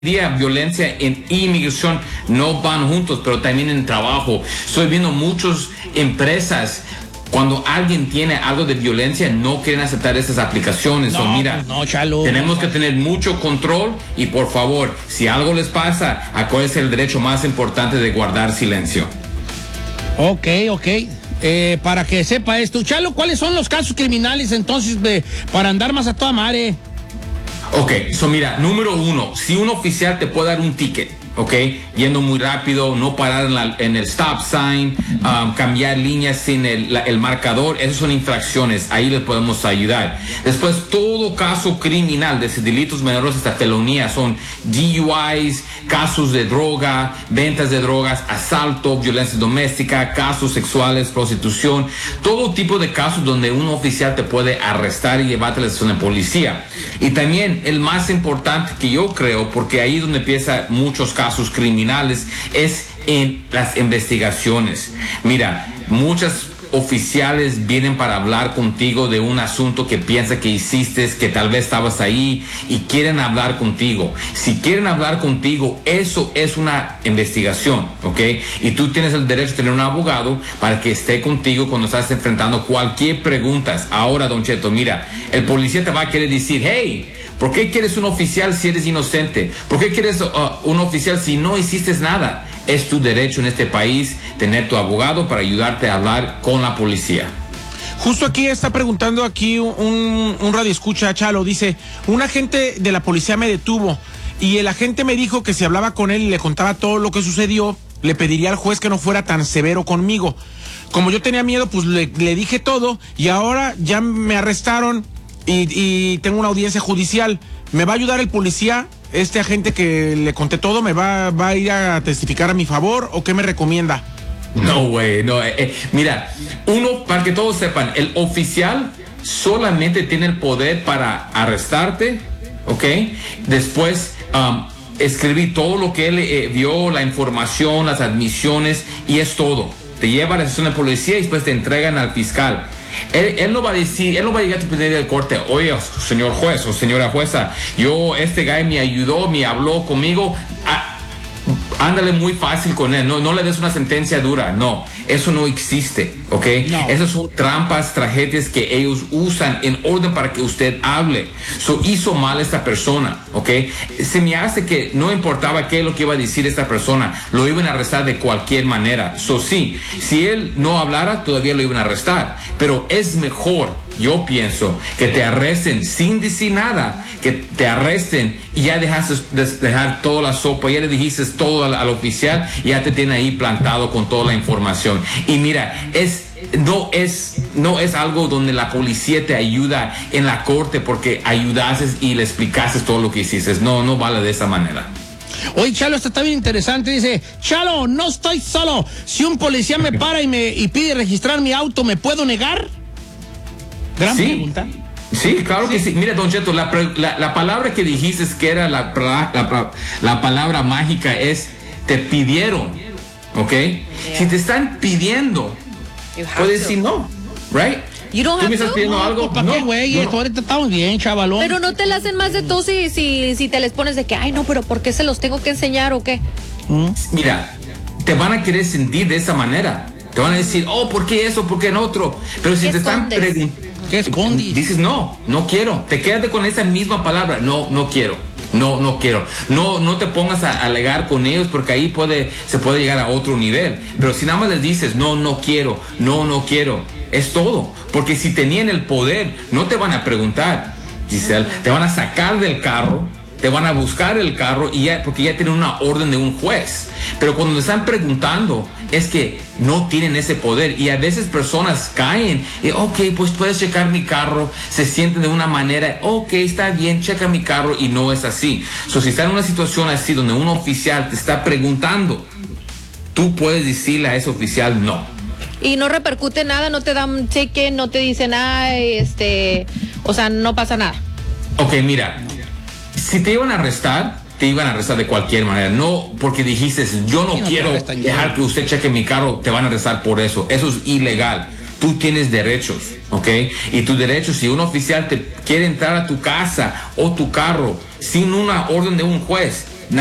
día violencia en inmigración no van juntos, pero también en trabajo. Estoy viendo muchas empresas, cuando alguien tiene algo de violencia, no quieren aceptar esas aplicaciones. No, mira, no, Chalo, tenemos que tener mucho control y por favor, si algo les pasa, acuérdense el derecho más importante de guardar silencio. Ok. Para que sepa esto, Chalo, ¿cuáles son los casos criminales entonces para andar más a toda madre? Ok, mira, número uno, si un oficial te puede dar un ticket, ok, yendo muy rápido, no parar en el stop sign, cambiar líneas sin el marcador, esas son infracciones, ahí les podemos ayudar. Después, todo caso criminal, desde delitos menores hasta felonía, son DUIs, casos de droga, ventas de drogas, asalto, violencia doméstica, casos sexuales, prostitución, todo tipo de casos donde un oficial te puede arrestar y llevarte a la estación de policía. Y también el más importante que yo creo, porque ahí es donde empiezan muchos casos criminales, es en las investigaciones. Mira, muchas oficiales vienen para hablar contigo de un asunto que piensa que hiciste, que tal vez estabas ahí y quieren hablar contigo. Si quieren hablar contigo, eso es una investigación, ¿ok? Y tú tienes el derecho de tener un abogado para que esté contigo cuando estás enfrentando cualquier pregunta. Ahora, Don Cheto, mira, el policía te va a querer decir, hey, ¿por qué quieres un oficial si eres inocente? ¿Por qué quieres un oficial si no hiciste nada? Es tu derecho en este país tener tu abogado para ayudarte a hablar con la policía. Justo aquí está preguntando aquí un radioescucha, Chalo, dice, un agente de la policía me detuvo y el agente me dijo que si hablaba con él y le contaba todo lo que sucedió, le pediría al juez que no fuera tan severo conmigo. Como yo tenía miedo, pues le dije todo y ahora ya me arrestaron y tengo una audiencia judicial. ¿Me va a ayudar el policía? Este agente que le conté todo, ¿me va a ir a testificar a mi favor o qué me recomienda? No, güey, no. Mira, para que todos sepan, el oficial solamente tiene el poder para arrestarte, ¿ok? Después, escribir todo lo que él vio, la información, las admisiones, y es todo. Te lleva a la estación de policía y después te entregan al fiscal. Él no va a decir, él no va a llegar a pedir al corte, oye, señor juez o señora jueza, este guy me ayudó, me habló conmigo, ándale muy fácil con él, no le des una sentencia dura, no, eso no existe, ¿ok? No. Esas son trampas, tragedias que ellos usan en orden para que usted hable. Hizo mal esta persona, ¿ok? Se me hace que no importaba qué es lo que iba a decir esta persona, lo iban a arrestar de cualquier manera. Sí, si él no hablara, todavía lo iban a arrestar, pero es mejor, yo pienso, que te arresten sin decir nada, que te arresten y ya dejaste dejar toda la sopa, ya le dijiste todo al oficial y ya te tiene ahí plantado con toda la información. Y mira, no es algo donde la policía te ayuda en la corte porque ayudaste y le explicaste todo lo que hiciste. No vale de esa manera. Oye, Chalo, esto está bien interesante. Dice, Chalo, no estoy solo. Si un policía me para y pide registrar mi auto, ¿me puedo negar? Gran pregunta. Sí, claro que sí. Mira, Don Cheto, la palabra que dijiste que era la palabra mágica es te pidieron, ¿ok? Yeah. Si te están pidiendo, puedes decir no, right? ¿Tú me estás pidiendo algo? ¿Para qué, güey? Ahorita estamos bien, chavalón. Pero no te la hacen más de tú si te les pones de que, ay, no, pero ¿por qué se los tengo que enseñar o qué? Mira, te van a querer sentir de esa manera. Te van a decir, ¿por qué eso? ¿Por qué en otro? Pero si te están preguntando, ¿qué escondes? Dices, no quiero. Te quedas con esa misma palabra, no quiero. No quiero. No te pongas a alegar con ellos porque ahí se puede llegar a otro nivel. Pero si nada más les dices, no quiero, no quiero, es todo. Porque si tenían el poder, no te van a preguntar, Giselle, te van a sacar del carro, te van a buscar el carro porque ya tienen una orden de un juez. Pero cuando te están preguntando es que no tienen ese poder y a veces personas caen y pues puedes checar mi carro, se sienten de una manera, está bien, checa mi carro y no es así. Si estás en una situación así donde un oficial te está preguntando, tú puedes decirle a ese oficial no. Y no repercute nada, no te dan cheque, no te dicen nada, no pasa nada. Ok, mira, si te iban a arrestar, te iban a arrestar de cualquier manera, no porque dijiste, yo no quiero dejar que usted cheque mi carro, te van a arrestar por eso. Eso es ilegal. Tú tienes derechos, ¿ok? Y tus derechos, si un oficial te quiere entrar a tu casa o tu carro sin una orden de un juez,